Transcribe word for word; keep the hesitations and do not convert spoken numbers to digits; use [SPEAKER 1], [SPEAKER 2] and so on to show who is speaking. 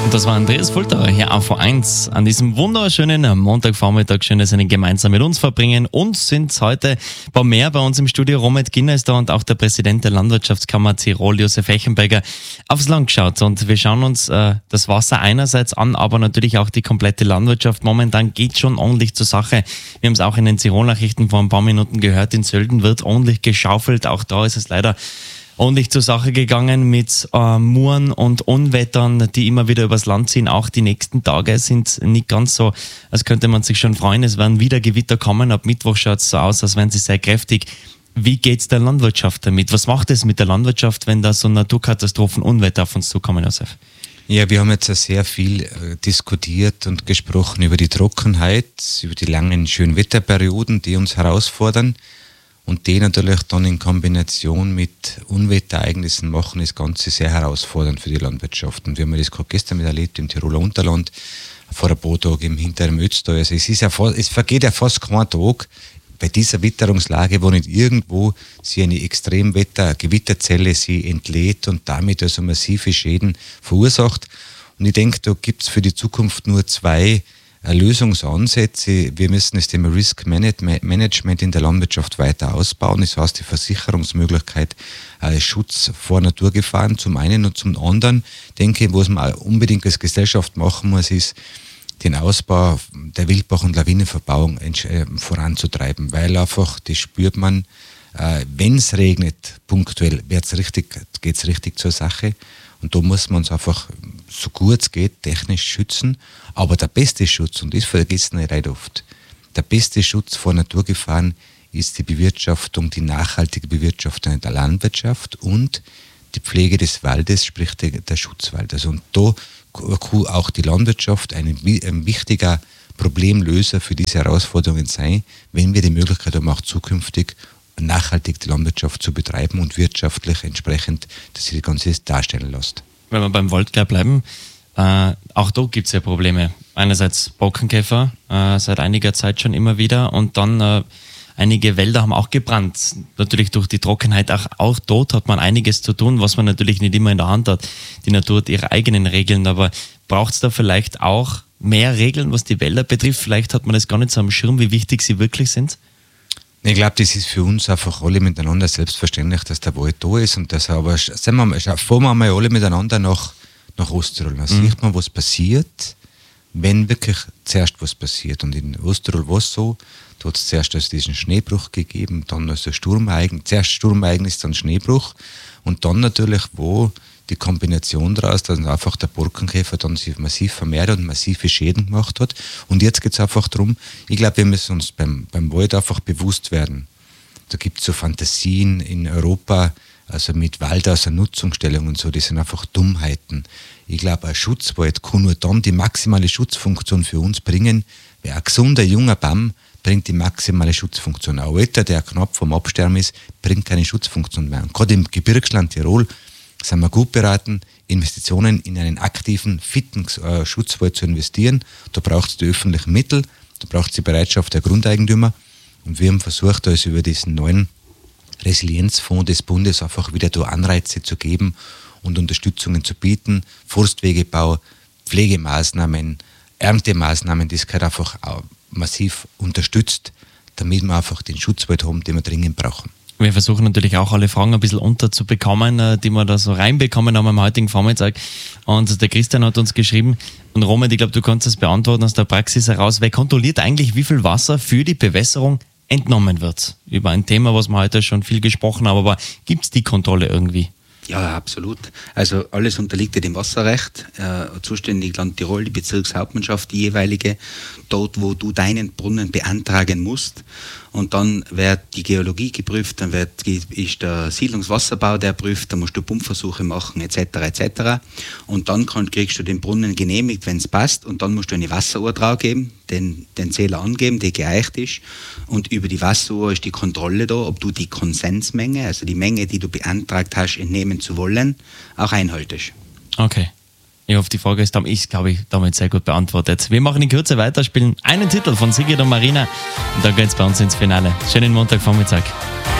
[SPEAKER 1] Und das war Andreas Fulterer hier auf V eins an diesem wunderschönen Montagvormittag. Schön, dass Sie ihn gemeinsam mit uns verbringen. Und sind heute ein paar mehr bei uns im Studio. Romet Ginner ist da und auch der Präsident der Landwirtschaftskammer Tirol, Josef Echenberger, aufs Land geschaut. Und wir schauen uns äh, das Wasser einerseits an, aber natürlich auch die komplette Landwirtschaft. Momentan geht schon ordentlich zur Sache. Wir haben es auch in den Tirol-Nachrichten vor ein paar Minuten gehört. In Sölden wird ordentlich geschaufelt. Auch da ist es leider ordentlich zur Sache gegangen mit äh, Muren und Unwettern, die immer wieder übers Land ziehen. Auch die nächsten Tage sind nicht ganz so, als könnte man sich schon freuen. Es werden wieder Gewitter kommen. Ab Mittwoch schaut es so aus, als wären sie sehr kräftig. Wie geht es der Landwirtschaft damit? Was macht es mit der Landwirtschaft, wenn da so Naturkatastrophen, Unwetter auf uns zukommen, Josef?
[SPEAKER 2] Ja, wir haben jetzt sehr viel äh, diskutiert und gesprochen über die Trockenheit, über die langen Schönwetterperioden, die uns herausfordern. Und die natürlich dann in Kombination mit Unwetterereignissen machen das Ganze sehr herausfordernd für die Landwirtschaft. Und wir haben das gerade gestern wieder erlebt im Tiroler Unterland, vor ein paar Tagen im hinteren Ötztal. Also es, ist ja fast, es vergeht ja fast kein Tag bei dieser Witterungslage, wo nicht irgendwo sie eine Extremwetter, Gewitterzelle sie entlädt und damit also massive Schäden verursacht. Und ich denke, da gibt es für die Zukunft nur zwei Lösungsansätze. Wir müssen das Thema Risk Management in der Landwirtschaft weiter ausbauen. Das heißt, die Versicherungsmöglichkeit, äh, Schutz vor Naturgefahren zum einen und zum anderen. Denke ich, was man unbedingt als Gesellschaft machen muss, ist, den Ausbau der Wildbach- und Lawinenverbauung äh, voranzutreiben, weil einfach, das spürt man, äh, wenn es regnet, punktuell, wird's richtig, geht's richtig zur Sache. Und da muss man uns einfach, so gut es geht, technisch schützen. Aber der beste Schutz, und das vergessen wir recht oft, der beste Schutz vor Naturgefahren ist die Bewirtschaftung, die nachhaltige Bewirtschaftung der Landwirtschaft und die Pflege des Waldes, sprich der, der Schutzwald. Also und da kann auch die Landwirtschaft ein, ein wichtiger Problemlöser für diese Herausforderungen sein, wenn wir die Möglichkeit haben, auch zukünftig nachhaltig die Landwirtschaft zu betreiben und wirtschaftlich entsprechend, dass sie das Ganze darstellen lässt.
[SPEAKER 1] Wenn wir beim Wald gleich bleiben, äh, auch da gibt es ja Probleme. Einerseits Borkenkäfer, äh, seit einiger Zeit schon immer wieder, und dann äh, einige Wälder haben auch gebrannt. Natürlich durch die Trockenheit, auch, auch dort hat man einiges zu tun, was man natürlich nicht immer in der Hand hat. Die Natur hat ihre eigenen Regeln, aber braucht es da vielleicht auch mehr Regeln, was die Wälder betrifft? Vielleicht hat man das gar nicht so am Schirm, wie wichtig sie wirklich sind.
[SPEAKER 2] Ich glaube, das ist für uns einfach alle miteinander selbstverständlich, dass der Wald da ist und dass aber, sagen wir mal, fahren wir mal alle miteinander nach, nach Osttirol. Dann mhm. sieht man, was passiert, wenn wirklich zuerst was passiert. Und in Osttirol war es so, da hat es zuerst also diesen Schneebruch gegeben, dann also Sturmereignis, zuerst Sturmereignis, dann Schneebruch und dann natürlich, wo die Kombination daraus, dass einfach der Borkenkäfer dann sich massiv vermehrt und massive Schäden gemacht hat. Und jetzt geht es einfach darum, ich glaube, wir müssen uns beim, beim Wald einfach bewusst werden. Da gibt es so Fantasien in Europa, also mit Wald außer Nutzungsstellung und so, das sind einfach Dummheiten. Ich glaube, ein Schutzwald kann nur dann die maximale Schutzfunktion für uns bringen, weil ein gesunder, junger Baum bringt die maximale Schutzfunktion. Ein alter, der knapp vom Absterben ist, bringt keine Schutzfunktion mehr. Und gerade im Gebirgsland Tirol sind wir gut beraten, Investitionen in einen aktiven, fitten äh, Schutzwald zu investieren. Da braucht es die öffentlichen Mittel, da braucht es die Bereitschaft der Grundeigentümer. Und wir haben versucht, also über diesen neuen Resilienzfonds des Bundes einfach wieder da Anreize zu geben und Unterstützungen zu bieten. Forstwegebau, Pflegemaßnahmen, Erntemaßnahmen, das gehört einfach auch massiv unterstützt, damit wir einfach den Schutzwald haben, den wir dringend brauchen.
[SPEAKER 1] Wir versuchen natürlich auch alle Fragen ein bisschen unterzubekommen, die wir da so reinbekommen haben am heutigen Vormittag. Und der Christian hat uns geschrieben, und Roman, ich glaube, du kannst das beantworten aus der Praxis heraus, wer kontrolliert eigentlich, wie viel Wasser für die Bewässerung entnommen wird? Über ein Thema, was wir heute schon viel gesprochen haben, aber gibt es die Kontrolle irgendwie?
[SPEAKER 3] Ja, absolut. Also alles unterliegt ja dem Wasserrecht. Äh, zuständig Land Tirol, die Bezirkshauptmannschaft, die jeweilige, dort, wo du deinen Brunnen beantragen musst. Und dann wird die Geologie geprüft, dann wird, ist der Siedlungswasserbau, der prüft, dann musst du Pumpversuche machen, et cetera et cetera. Und dann kann, kriegst du den Brunnen genehmigt, wenn es passt. Und dann musst du eine Wasseruhr drauf geben, den, den Zähler angeben, der geeicht ist. Und über die Wasseruhr ist die Kontrolle da, ob du die Konsensmenge, also die Menge, die du beantragt hast, entnehmen zu wollen, auch einhaltest.
[SPEAKER 1] Okay. Ich hoffe, die Frage ist, ist glaube ich, damit sehr gut beantwortet. Wir machen in Kürze weiter, spielen einen Titel von Sigrid und Marina und dann geht es bei uns ins Finale. Schönen Montagvormittag.